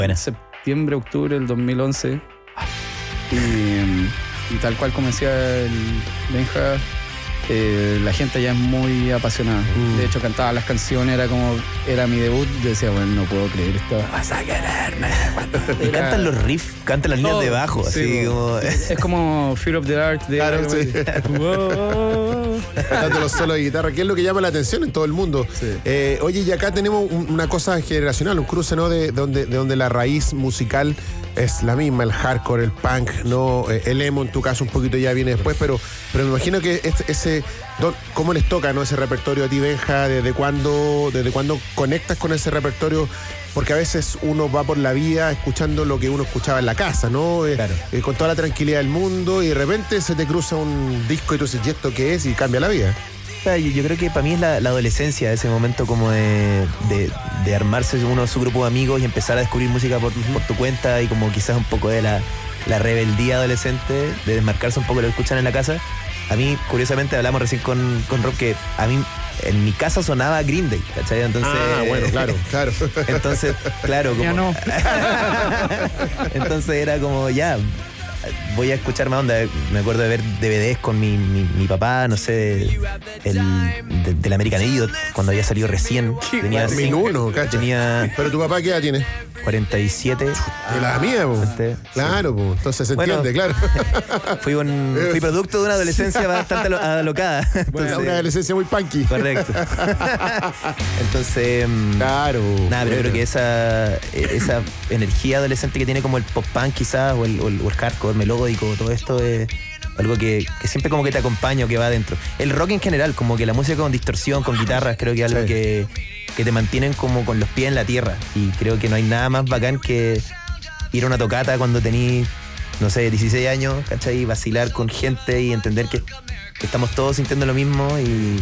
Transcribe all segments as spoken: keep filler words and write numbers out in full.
Buena. en septiembre, octubre del dos mil once. Y, y tal cual como decía el Benja, eh, la gente ya es muy apasionada. Mm. De hecho, cantaba las canciones, era como, era mi debut. Decía, bueno, no puedo creer esto. Vas a quererme. Y era... cantan los riffs, cantan las líneas de bajo. Sí, así como... Es como Fear of the Dark. De claro, sí. Wow. Cantando los solos de guitarra, que es lo que llama la atención en todo el mundo. Sí. Eh, oye, y acá tenemos un, una cosa generacional, un cruce, ¿no? De, de, donde, de donde la raíz musical es la misma, el hardcore, el punk, ¿no? El emo en tu caso un poquito ya viene después, pero, pero me imagino que este, ese, ¿cómo les toca, ¿no? Ese repertorio a ti, Benja? ¿Desde cuándo, desde cuándo conectas con ese repertorio? Porque a veces uno va por la vida escuchando lo que uno escuchaba en la casa, ¿no? Claro. Eh, eh, con toda la tranquilidad del mundo y de repente se te cruza un disco y tú dices, ¿y esto qué es? Y cambia la vida. Yo creo que para mí es la, la adolescencia, ese momento como de, de, de armarse uno su grupo de amigos y empezar a descubrir música por, por tu cuenta y como quizás un poco de la, la rebeldía adolescente, de desmarcarse un poco de lo que escuchan en la casa. A mí, curiosamente, hablamos recién con, con Rob que a mí en mi casa sonaba Green Day, ¿cachai? Entonces, ah, bueno, claro, claro. Entonces, claro, como... Ya no. Entonces era como, ya... voy a escuchar más onda. Me acuerdo de ver D V Ds con mi, mi, mi papá, no sé, el, de, del American Idiot, cuando había salido recién. Tenía cinco, uno, cacha. Tenía... ¿Pero tu papá qué edad tiene? cuarenta y siete. De la mía, po. Este, claro, sí. Po. Entonces se bueno, entiende, claro. Fui, un, fui producto de una adolescencia bastante alocada. Entonces, bueno, una adolescencia muy punky. Correcto. Entonces, claro. Nada, pero creo que esa, esa energía adolescente que tiene como el pop punk quizás, o el, o el, o el hardcore melódico, todo esto es algo que, que siempre como que te acompaña o que va adentro. El rock en general, como que la música con distorsión, con guitarras, creo que es algo sí. que, que te mantienen como con los pies en la tierra. Y creo que no hay nada más bacán que ir a una tocata cuando tenís, no sé, dieciséis años, ¿cachai? Y vacilar con gente y entender que, que estamos todos sintiendo lo mismo y...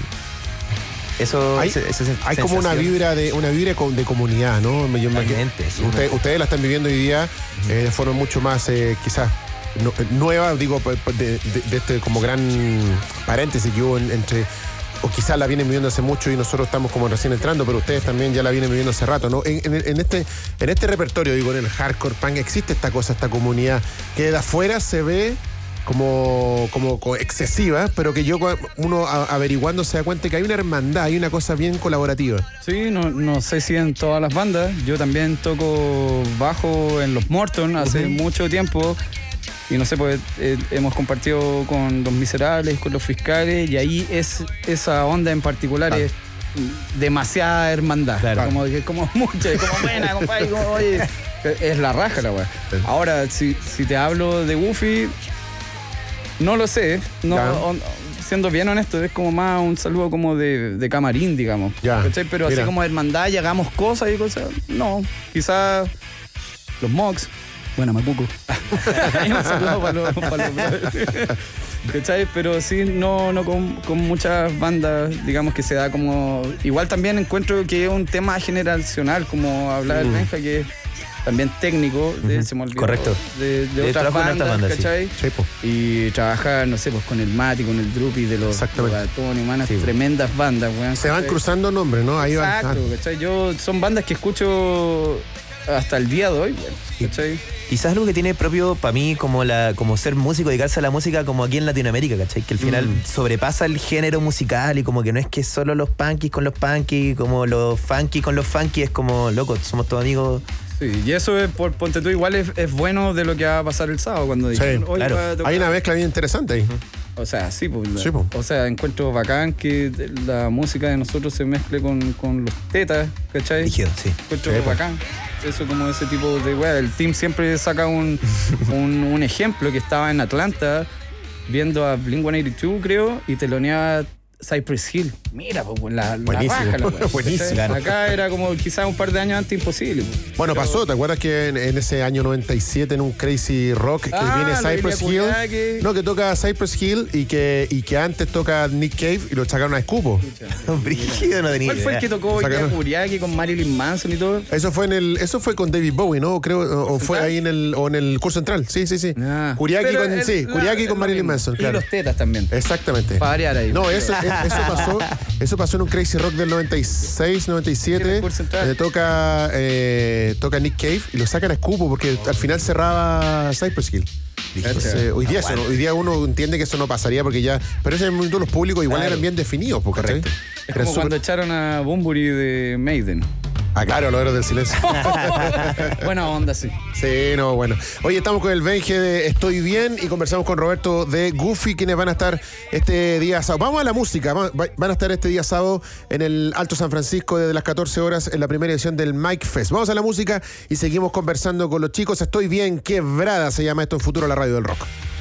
Eso, hay, ese, ese hay como una vibra de una vibra de comunidad, ¿no? Yo Totalmente, sí, usted, ustedes la están viviendo hoy día uh-huh. eh, de forma mucho más eh, quizás no, nueva, digo, de, de, de este como gran paréntesis que hubo en, entre, o quizás la vienen viviendo hace mucho y nosotros estamos como recién entrando, pero ustedes también ya la vienen viviendo hace rato, ¿no? En, en, en este en este repertorio, digo, en el hardcore punk existe esta cosa, esta comunidad que de afuera se ve Como, como excesiva, pero que yo uno averiguando se da cuenta que hay una hermandad, hay una cosa bien colaborativa. Sí, no, no sé si en todas las bandas. Yo también toco bajo en los Morton hace uh-huh. mucho tiempo. Y no sé, pues eh, hemos compartido con Los Miserables, con Los Fiscales, y ahí es esa onda en particular claro. es demasiada hermandad. Claro. Como, como mucho, como buena, compadre, como, oye, es la raja la weá. Sí. Ahora, si, si te hablo de Goofy, no lo sé, no, on, siendo bien honesto, es como más un saludo como de, de camarín, digamos. Ya, pero mira. Así como hermandad y hagamos cosas y cosas, no. Quizás los Mox, bueno, Macuco. Un saludo para los, para los ¿cachai? Pero sí, no, no con, con muchas bandas, digamos que se da como... Igual también encuentro que es un tema generacional, como hablaba mm. el Benja, que también técnico, de, uh-huh. se me olvidó. Correcto. De, de, de otras bandas, bandas, ¿cachai? Sí. Sí, y trabajar, no sé, pues con el Mati, con el Drupi de los Gatón, unas sí, tremendas bandas, weón. Se van cruzando nombres, ¿no? Ahí Exacto, van. ¿cachai? Yo, son bandas que escucho hasta el día de hoy, ¿cachai? Quizás algo que tiene propio para mí como la como ser músico, dedicarse a la música como aquí en Latinoamérica, ¿cachai? Que al final mm. sobrepasa el género musical y como que no es que solo los punkies con los punkies, como los funky con los funky, es como, loco, somos todos amigos. Sí, y eso es, por ponte tú, igual es, es bueno de lo que va a pasar el sábado cuando sí, dijeron, claro. Hay una mezcla bien interesante ahí. O sea, sí, pues, sí, pues. O sea, encuentro bacán que la música de nosotros se mezcle con, con los tetas, ¿cachai? Rígido, sí. Encuentro sí, bacán. Eso como ese tipo de weá. El team siempre saca un, un, un ejemplo que estaba en Atlanta viendo a Blink ciento ochenta y dos, creo, y teloneaba Cypress Hill. Mira, pues la, la raja. La Buenísimo. Claro. Acá era como quizás un par de años antes imposible. Pues. Bueno, pero... pasó, ¿te acuerdas que en, en ese año noventa y siete en un Crazy Rock que ah, viene Cypress Hill? Que... No, que toca Cypress Hill y que, y que antes toca Nick Cave y lo sacaron a escupo. Brígido, no tenía ¿Cuál fue el que tocó Kuriaki con Marilyn Manson y todo? Eso fue en el, eso fue con David Bowie, ¿no? Creo, o, o fue ahí en el, o en el curso central. Sí, sí, sí. Ah. Kuriaki con, el, sí, Kuriaki con Marilyn Manson. Y claro. Los tetas también. Exactamente. Para variar ahí. No, eso, eso pasó, eso pasó en un Crazy Rock del noventa y seis, noventa y siete, donde toca, eh, toca Nick Cave y lo sacan a escupo porque al final cerraba Cypress Hill. Entonces, hoy, día eso, no, hoy día uno entiende que eso no pasaría porque ya. Pero en ese momento los públicos igual claro. eran bien definidos. Porque, correcto. Es como super... cuando echaron a Bunbury de Maiden. Ah, claro, los héroes del silencio. Buena onda, sí. Sí, no, bueno. Hoy estamos con el Benje de Estoy Bien y conversamos con Roberto de Goofy, quienes van a estar este día sábado. Vamos a la música. Van a estar este día sábado en el Alto San Francisco desde las catorce horas en la primera edición del Mike Fest. Vamos a la música y seguimos conversando con los chicos. Estoy Bien, Quebrada se llama esto en Futuro, la radio del rock.